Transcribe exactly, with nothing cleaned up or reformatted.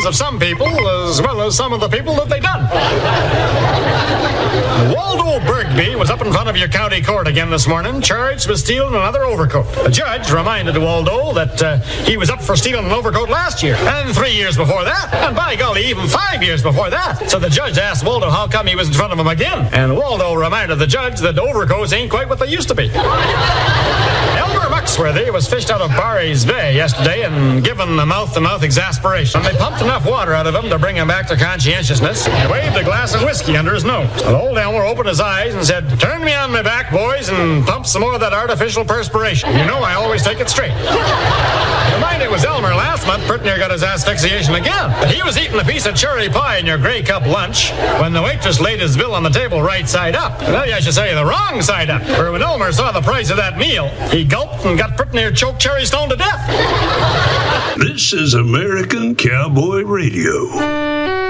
of some people as well as some of the people that they done. Waldo Bergby was up in front of your county court again this morning, charged with stealing another overcoat. The judge reminded Waldo that uh, he was up for stealing an overcoat last year, and three years before that, and by golly, even five years before that. So the judge asked Waldo how come he was in front of him again, and Waldo reminded the judge that overcoats ain't quite what they used to be. Elmer Muxworthy was fished out of Barry's Bay yesterday and given a mouth-to-mouth exasperation. They pumped enough water out of him to bring him back to conscientiousness. He waved a glass of whiskey under his nose. And old Elmer opened his eyes and said, "Turn me on my back, boys, and pump some more of that artificial perspiration. You know I always take it straight." Mind it was Elmer last month, pretty near got his asphyxiation again. But he was eating a piece of cherry pie in your Grey Cup lunch when the waitress laid his bill on the table right side up. Well, I should say the wrong side up. For when Elmer saw the price of that meal, he gulped and got pretty near choked Cherry Stone to death. This is American Cowboy Radio.